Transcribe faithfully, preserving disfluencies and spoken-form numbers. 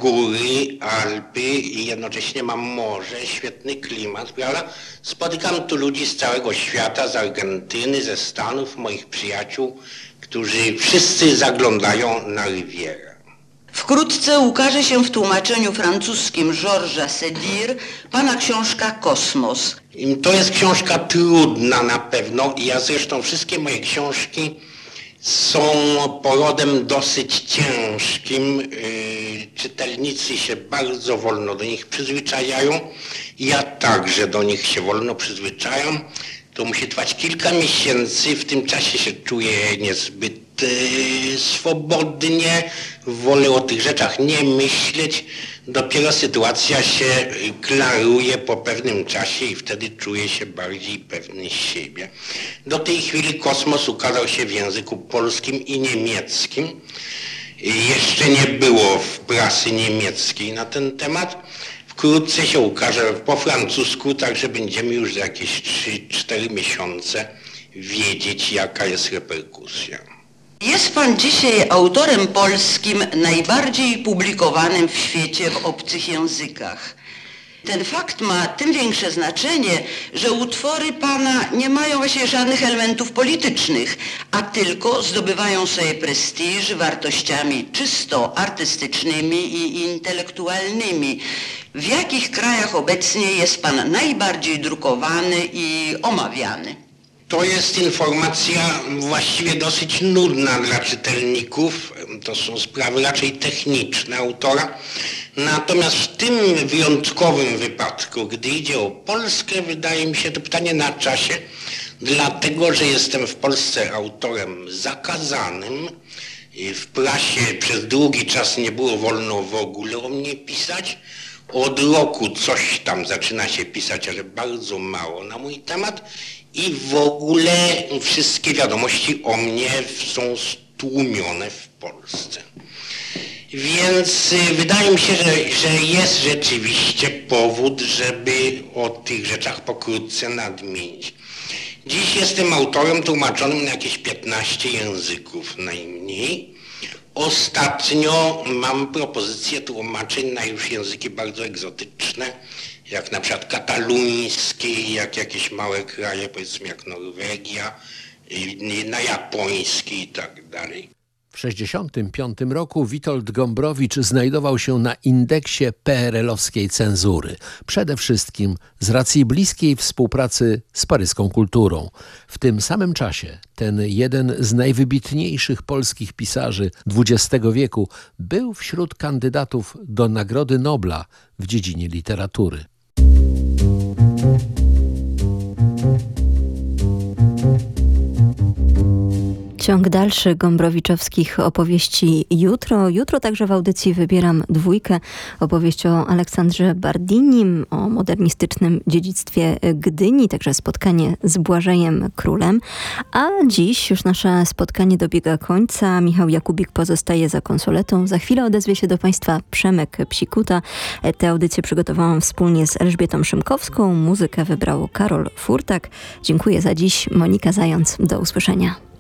góry, Alpy i jednocześnie mam morze, świetny klimat, prawda? Spotykam tu ludzi z całego świata, z Argentyny, ze Stanów, moich przyjaciół, którzy wszyscy zaglądają na Rivierę. Wkrótce ukaże się w tłumaczeniu francuskim Georgesa Sédir pana książka Kosmos. To jest książka trudna na pewno. Ja zresztą wszystkie moje książki są porodem dosyć ciężkim. Czytelnicy się bardzo wolno do nich przyzwyczajają. Ja także do nich się wolno przyzwyczajam. To musi trwać kilka miesięcy. W tym czasie się czuję niezbyt swobodnie. Wolę o tych rzeczach nie myśleć. Dopiero sytuacja się klaruje po pewnym czasie i wtedy czuję się bardziej pewny siebie. Do tej chwili Kosmos ukazał się w języku polskim i niemieckim. Jeszcze nie było w prasy niemieckiej na ten temat. Wkrótce się ukaże po francusku, także będziemy już za jakieś trzy cztery miesiące wiedzieć, jaka jest reperkusja. Jest pan dzisiaj autorem polskim najbardziej publikowanym w świecie w obcych językach. Ten fakt ma tym większe znaczenie, że utwory pana nie mają właśnie żadnych elementów politycznych, a tylko zdobywają sobie prestiż wartościami czysto artystycznymi i intelektualnymi. W jakich krajach obecnie jest pan najbardziej drukowany i omawiany? To jest informacja właściwie dosyć nudna dla czytelników. To są sprawy raczej techniczne autora. Natomiast w tym wyjątkowym wypadku, gdy idzie o Polskę, wydaje mi się to pytanie na czasie, dlatego że jestem w Polsce autorem zakazanym. W prasie przez długi czas nie było wolno w ogóle o mnie pisać. Od roku coś tam zaczyna się pisać, ale bardzo mało na mój temat. I w ogóle wszystkie wiadomości o mnie są stłumione w Polsce. Więc wydaje mi się, że, że jest rzeczywiście powód, żeby o tych rzeczach pokrótce nadmienić. Dziś jestem autorem tłumaczonym na jakieś piętnaście języków najmniej. Ostatnio mam propozycję tłumaczeń na już języki bardzo egzotyczne, jak na przykład kataluński, jak jakieś małe kraje, powiedzmy jak Norwegia, na japoński i tak dalej. W tysiąc dziewięćset sześćdziesiątym piątym roku Witold Gombrowicz znajdował się na indeksie P R L-owskiej cenzury. Przede wszystkim z racji bliskiej współpracy z paryską kulturą. W tym samym czasie ten jeden z najwybitniejszych polskich pisarzy dwudziestego wieku był wśród kandydatów do Nagrody Nobla w dziedzinie literatury. Ciąg dalszy gombrowiczowskich opowieści jutro. Jutro także w audycji wybieram dwójkę. Opowieść o Aleksandrze Bardinim, o modernistycznym dziedzictwie Gdyni, także spotkanie z Błażejem Królem. A dziś już nasze spotkanie dobiega końca. Michał Jakubik pozostaje za konsoletą. Za chwilę odezwie się do Państwa Przemek Psikuta. Tę audycję przygotowałam wspólnie z Elżbietą Szymkowską. Muzykę wybrał Karol Furtak. Dziękuję za dziś. Monika Zając. Do usłyszenia.